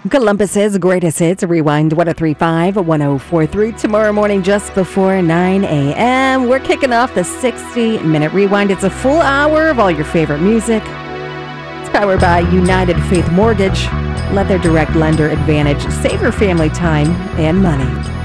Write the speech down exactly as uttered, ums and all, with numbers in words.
Columbus's greatest hits, Rewind one oh three point five, one oh four point three. Tomorrow morning, just before nine a.m., we're kicking off the sixty-minute Rewind. It's a full hour of all your favorite music. It's powered by United Faith Mortgage. Let their direct lender advantage save your family time and money.